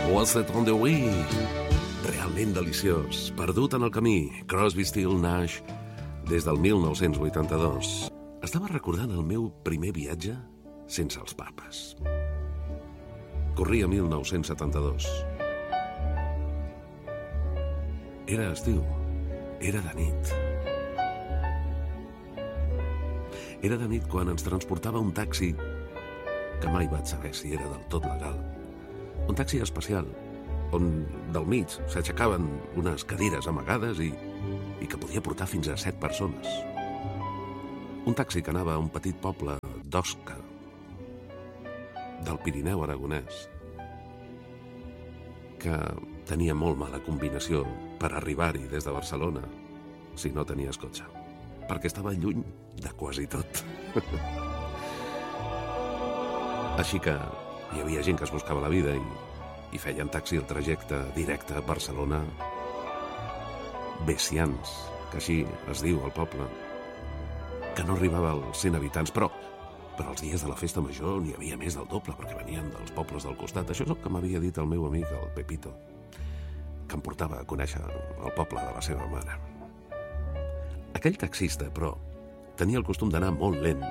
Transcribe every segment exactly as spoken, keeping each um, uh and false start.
Was It on the Way? Realment deliciós, perdut en el camí, Crosby, Still, Nash, des del mil nou-cents vuitanta-dos. Estava recordant el meu primer viatge sense els papes. Corria mil nou-cents setanta-dos. Era estiu, era de nit. Era de nit quan ens transportava un taxi que mai vaig saber si era del tot legal. Un taxi especial, on del mig s'aixecaven unes cadires amagades i, i que podia portar fins a set persones. Un taxi que anava a un petit poble d'Osca, del Pirineu aragonès, que tenia molt mala combinació per arribar-hi des de Barcelona, si no tenies cotxe, perquè estava lluny de quasi tot. Així que hi havia gent que es buscava la vida i, i feien taxi el trajecte directe a Barcelona. Bessians, que així es diu al poble, que no arribava als cent habitants, però, però els dies de la festa major n'hi havia més del doble, perquè venien dels pobles del costat. Això és el que m'havia dit el meu amic, el Pepito, que em portava a conèixer el poble de la seva mare. Aquell taxista, però, tenia el costum d'anar molt lent.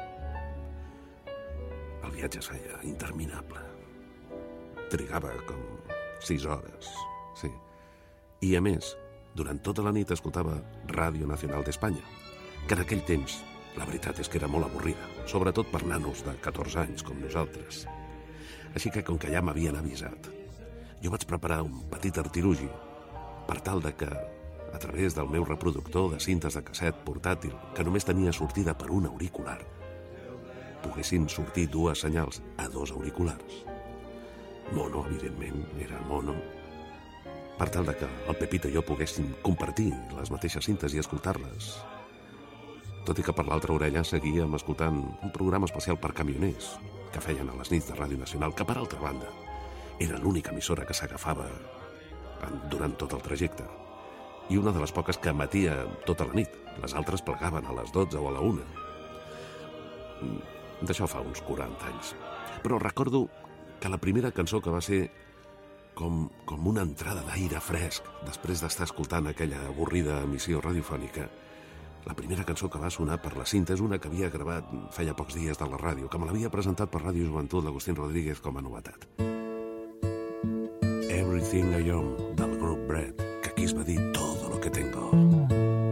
El viatge es feia interminable. Trigava com sis hores, sí. I, a més, durant tota la nit escoltava Ràdio Nacional d'Espanya, que en aquell temps, la veritat és que era molt avorrida, sobretot per nanos de catorze anys, com nosaltres. Així que, com que ja m'havien avisat, jo vaig preparar un petit artilugi per tal de que, a través del meu reproductor de cintes de casset portàtil, que només tenia sortida per un auricular, poguessin sortir dues senyals a dos auriculars. Mono, evidentment, era mono, per tal de que el Pepito i jo poguéssim compartir les mateixes cintes i escoltar-les. Tot i que per l'altra orella seguíem escoltant un programa especial per camioners que feien a les nits de Ràdio Nacional, que per altra banda era l'única emissora que s'agafava durant tot el trajecte i una de les poques que emetia tota la nit. Les altres plegaven a les dotze o a la una. D'això fa uns quaranta anys. Però recordo que la primera cançó que va ser com, com una entrada d'aire fresc després d'estar escoltant aquella avorrida emissió radiofònica, la primera cançó que va sonar per la cinta és una que havia gravat feia pocs dies de la ràdio, que me l'havia presentat per Ràdio Joventut l'Agustín Rodríguez com a novetat. Everything I Own, del grup Bread, que aquí es va dir Todo lo que tengo.